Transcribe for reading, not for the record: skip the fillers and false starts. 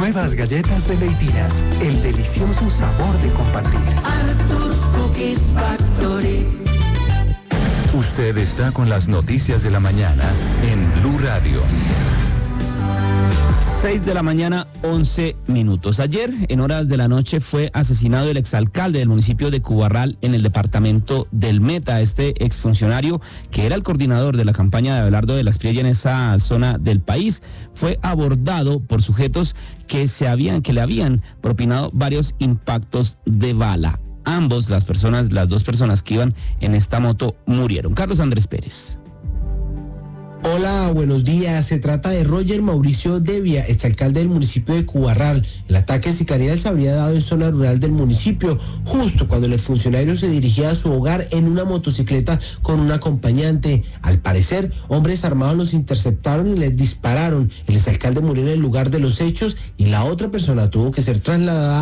Nuevas galletas de Leitinas, el delicioso sabor de compartir. Arthur's Cookies Factory. Usted está con las noticias de la mañana en Blue Radio. 6 de la mañana, 11 minutos. Ayer, en horas de la noche, fue asesinado el exalcalde del municipio de Cubarral en el departamento del Meta. Este exfuncionario, que era el coordinador de la campaña de Abelardo de las Priella en esa zona del país, fue abordado por sujetos que le habían propinado varios impactos de bala. Las dos personas que iban en esta moto murieron. Carlos Andrés Pérez. Hola, buenos días. Se trata de Roger Mauricio Devia, exalcalde del municipio de Cubarral. El ataque sicarial se habría dado en zona rural del municipio, justo cuando el exfuncionario se dirigía a su hogar en una motocicleta con un acompañante. Al parecer, hombres armados los interceptaron y les dispararon. El exalcalde murió en el lugar de los hechos y la otra persona tuvo que ser trasladada